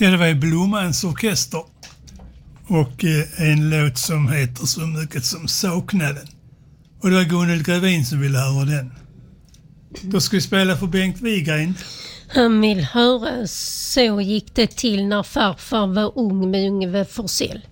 Ja, det var ju Blommans orkester. Och en låt som heter så mycket som Saknaden. Och det var Gunnel Grevin som ville höra den. Då ska vi spela för Bengt Wigren. Han vill höra Så gick det till när farfar var ung med Yngve Forsell.